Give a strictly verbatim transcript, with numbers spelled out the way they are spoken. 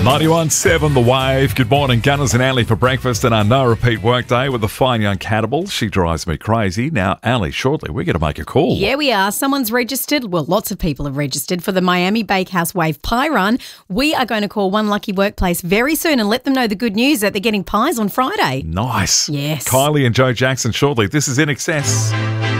ninety-one point seven The Wave. Good morning, Gunners and Ali for breakfast and our no-repeat workday with the fine young cannibal. She drives me crazy. Now, Ali, shortly we're going to make a call. Yeah, we are. Someone's registered. Well, lots of people have registered for the Miami Bakehouse Wave Pie Run. We are going to call one lucky workplace very soon and let them know the good news that they're getting pies on Friday. Nice. Yes. Kylie and Joe Jackson shortly. This is In Excess.